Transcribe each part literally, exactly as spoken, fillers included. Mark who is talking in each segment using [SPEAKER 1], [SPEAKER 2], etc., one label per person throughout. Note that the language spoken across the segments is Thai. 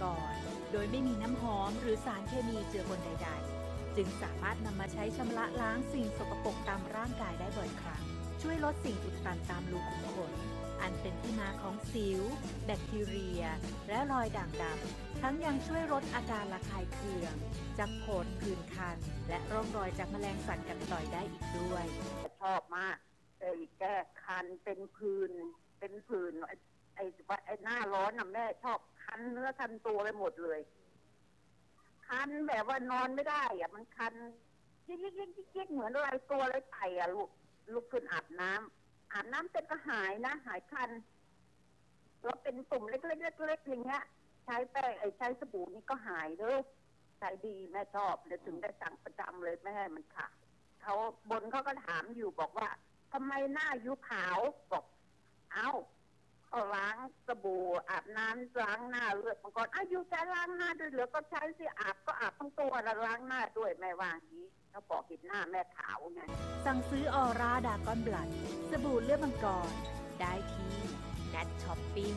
[SPEAKER 1] กรโดยไม่มีน้ำหอมหรือสารเคมีเจือปนใดๆจึงสามารถนำมาใช้ชำระล้างสิ่งสกปรกตามร่างกายได้บ่อยครั้งช่วยลดสิ่งอุดตันตามรูขุมขนอันเป็นที่มาของสิวแบคทีเรียและรอยด่างดำทั้งยังช่วยลดอาการระคายเคืองจากผดผื่นคันและร่องรอยจากแมลงสัตว์กัดต่อยได้อีกด้วย
[SPEAKER 2] ชอบมากไอ้แก้คันเป็นผื่นเป็นผื่นไอ้ไอ้ไอ้หน้าร้อนน่ะแม่ชอบคันเนื้อคันตัวไปหมดเลยคันแบบว่านอนไม่ได้อ่ะมันคันยิกยิกยิกยิกยิกเหมือนอะไรตัวอะไรไต่อ่ะลูกลุกขึ้นอาบน้ำอาบน้ำเสร็จก็หายนะหายคันแล้วเป็นตุ่มเล็กๆเล็กๆอย่างเงี้ยใช้แป้งไอ้ใช้สบู่นี่ก็หายเลยใช้ดีแม่ชอบเดี๋ยวถึงได้สั่งประจำเลยแม่ให้มันขาดเขาบนเขาก็ถามอยู่บอกว่าทำไมหน้ายุขาวบอกเอ้าก็ล้างสบู่อาบน้ำล้างหน้าเลือดมังกรอายุจะล้างหน้าด้วยเหรือก็ใช้สิอาบก็อาบทั้งตัวแล้วล้างหน้าด้วยแม่ว่างี้เขาบอกเห็นหน้าแม่ขาวไง
[SPEAKER 1] สั่งซื้อออร่าดากอนบลัดสบู่เลือดมังกรได้ที่แนทช้อปปิ้ง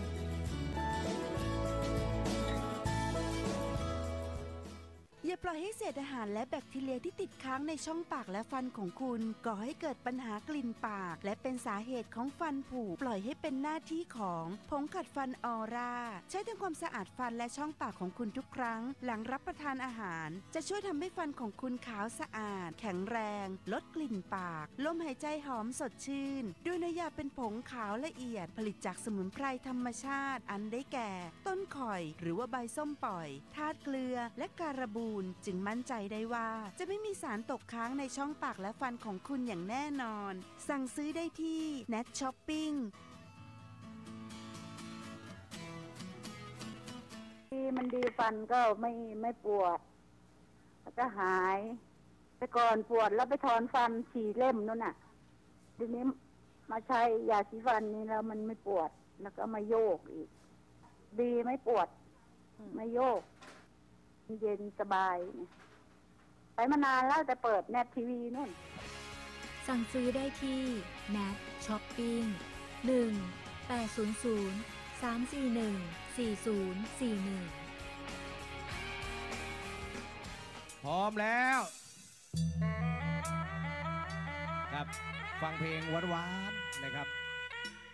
[SPEAKER 3] อย่าปล่อยให้เศษอาหารและแบคทีเรียที่ติดค้างในช่องปากและฟันของคุณก่อให้เกิดปัญหากลิ่นปากและเป็นสาเหตุของฟันผุปล่อยให้เป็นหน้าที่ของผงขัดฟันออร่าใช้ทำความสะอาดฟันและช่องปากของคุณทุกครั้งหลังรับประทานอาหารจะช่วยทำให้ฟันของคุณขาวสะอาดแข็งแรงลดกลิ่นปากลมหายใจหอมสดชื่นด้วยน้ำยาเป็นผงขาวละเอียดผลิตจากสมุนไพรธรรมชาติอันได้แก่ต้นข่อยหรือว่าใบส้มปล่อยธาตุเกลือและการบูนจึงมั่นใจได้ว่าจะไม่มีสารตกค้างในช่องปากและฟันของคุณอย่างแน่นอนสั่งซื้อได้ที่ แนท ช้อปปิ้ง
[SPEAKER 2] ที่มันดีฟันก็ไม่ไม่ปวดแล้วก็หายแต่ก่อนปวดแล้วไปถอนฟันฉี่เล่มนั่นน่ะทีนี้มาใช้ยาสีฟันนี้แล้วมันไม่ปวดแล้วก็มาโยกอีกดีไม่ปวดไม่โยกเย็นสบายไปมานานแล้วแต่เปิดแนททีวีนู่น
[SPEAKER 1] สั่งซื้อได้ที่แนทช้อปปิ้งหนึ่ง แปด ศูนย์ ศูนย์ สาม สี่ หนึ่ง สี่ ศูนย์ สี่ หนึ่ง
[SPEAKER 4] พร้อมแล้วครับฟังเพลงหวานๆนะครับ